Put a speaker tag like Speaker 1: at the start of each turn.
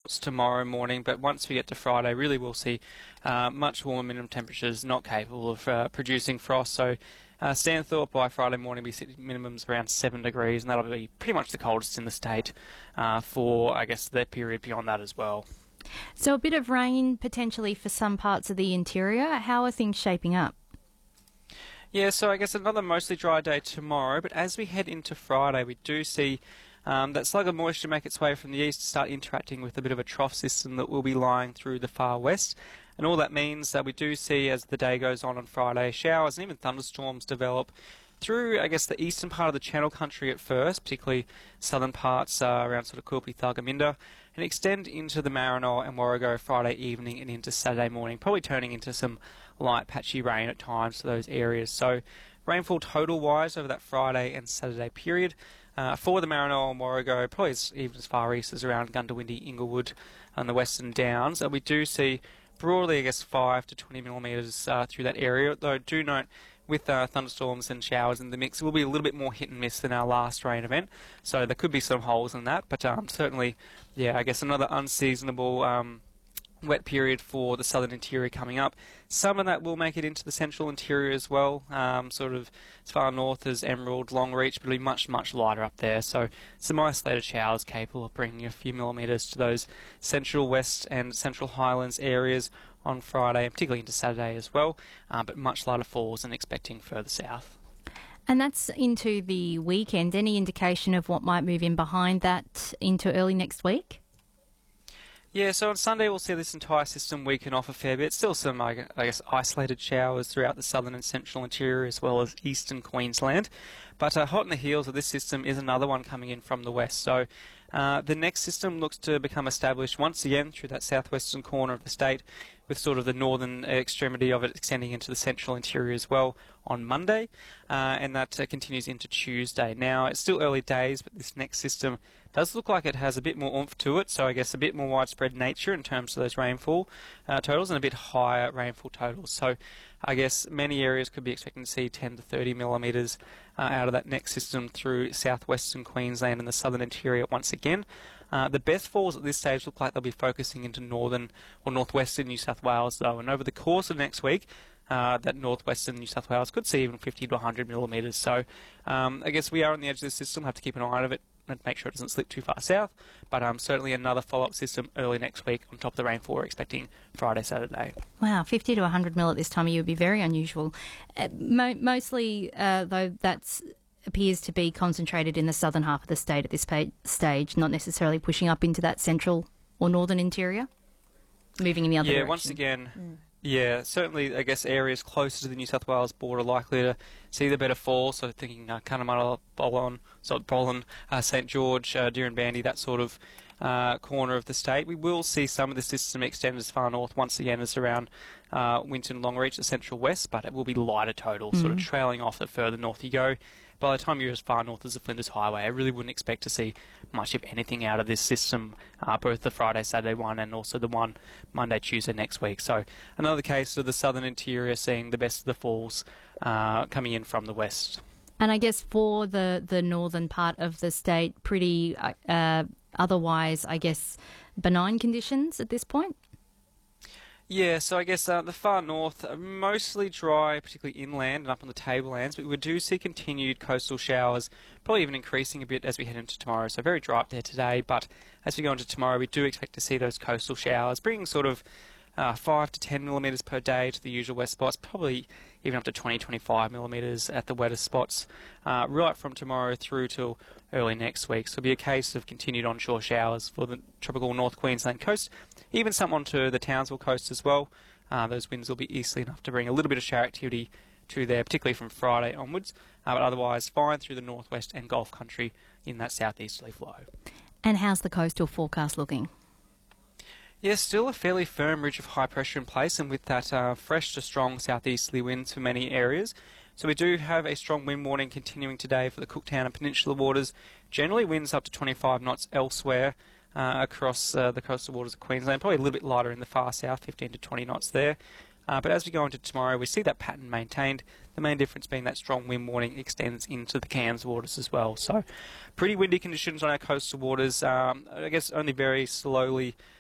Speaker 1: shorts tomorrow morning, but once we get to Friday, really we'll see much warmer minimum temperatures, not capable of producing frost. So Stanthorpe by Friday morning we see minimums around 7 degrees, and that'll be pretty much the coldest in the state for, I guess, the period beyond that as well.
Speaker 2: So a bit of rain potentially for some parts of the interior. How are things shaping up?
Speaker 1: Yeah, so I guess another mostly dry day tomorrow, but as we head into Friday, we do see that slug of moisture make its way from the east to start interacting with a bit of a trough system that will be lying through the far west. And all that means that we do see, as the day goes on Friday, showers and even thunderstorms develop through, I guess, the eastern part of the Channel Country at first, particularly southern parts around sort of Quilpie, Thargomindah, and extend into the Maranoa and Warrego Friday evening and into Saturday morning, probably turning into some light patchy rain at times to those areas. So rainfall total-wise over that Friday and Saturday period for the Maranoa and Warrego, probably even as far east as around Gundawindi, Inglewood and the Western Downs. We do see broadly, I guess, 5 to 20 millimetres through that area, though do note with thunderstorms and showers in the mix, it will be a little bit more hit and miss than our last rain event, so there could be some holes in that, but certainly, yeah, I guess another unseasonable wet period for the southern interior coming up. Some of that will make it into the central interior as well, sort of as far north as Emerald, Longreach, but it'll be much, much lighter up there. So some isolated showers capable of bringing a few millimetres to those central west and central highlands areas on Friday, and particularly into Saturday as well, but much lighter falls and expecting further south.
Speaker 2: And that's into the weekend. Any indication of what might move in behind that into early next week?
Speaker 1: Yeah, so on Sunday we'll see this entire system weaken off a fair bit. Still some, I guess, isolated showers throughout the southern and central interior as well as eastern Queensland. But hot on the heels of this system is another one coming in from the west. So the next system looks to become established once again through that southwestern corner of the state, with sort of the northern extremity of it extending into the central interior as well on Monday, and that continues into Tuesday. Now, it's still early days, but this next system does look like it has a bit more oomph to it, so I guess a bit more widespread nature in terms of those rainfall totals and a bit higher rainfall totals. So I guess many areas could be expecting to see 10 to 30 millimetres out of that next system through southwestern Queensland and the southern interior once again. The best falls at this stage look like they'll be focusing into northern or northwestern New South Wales though, and over the course of next week that northwestern New South Wales could see even 50 to 100 millimetres. So I guess we are on the edge of this system, have to keep an eye on it and make sure it doesn't slip too far south, but certainly another follow-up system early next week on top of the rainfall we're expecting Friday, Saturday.
Speaker 2: Wow, 50 to 100 mil at this time of year would be very unusual. Mostly, though, that's appears to be concentrated in the southern half of the state at this stage, not necessarily pushing up into that central or northern interior, moving in the other direction.
Speaker 1: Yeah, once again, yeah, certainly I guess areas closer to the New South Wales border are likely to see the better fall, so thinking Cunnamulla, Bolon, St George, Dirranbandi, that sort of corner of the state. We will see some of the system extend as far north once again as around Winton, Longreach, the central west, but it will be lighter total, sort of trailing off the further north you go. By the time you're as far north as the Flinders Highway, I really wouldn't expect to see much of anything out of this system, both the Friday, Saturday one and also the one Monday, Tuesday next week. So another case of the southern interior seeing the best of the falls coming in from the west.
Speaker 2: And I guess for the northern part of the state, pretty otherwise, I guess, benign conditions at this point?
Speaker 1: Yeah, so I guess the far north, mostly dry, particularly inland and up on the tablelands, but we do see continued coastal showers, probably even increasing a bit as we head into tomorrow. So very dry up there today, but as we go into tomorrow, we do expect to see those coastal showers, bringing sort of 5 to 10 millimetres per day to the usual west spots, probably even up to 20-25 millimetres at the wettest spots, right from tomorrow through till early next week. So it'll be a case of continued onshore showers for the tropical North Queensland coast, even some onto the Townsville coast as well. Those winds will be easterly enough to bring a little bit of shower activity to there, particularly from Friday onwards, but otherwise fine through the northwest and Gulf country in that southeasterly flow.
Speaker 2: And how's the coastal forecast looking?
Speaker 1: Yeah, still a fairly firm ridge of high pressure in place, and with that fresh to strong southeasterly winds for many areas. So we do have a strong wind warning continuing today for the Cooktown and Peninsula waters. Generally winds up to 25 knots elsewhere across the coastal waters of Queensland, probably a little bit lighter in the far south, 15 to 20 knots there. But as we go into tomorrow, we see that pattern maintained. The main difference being that strong wind warning extends into the Cairns waters as well. So pretty windy conditions on our coastal waters. I guess only very slowly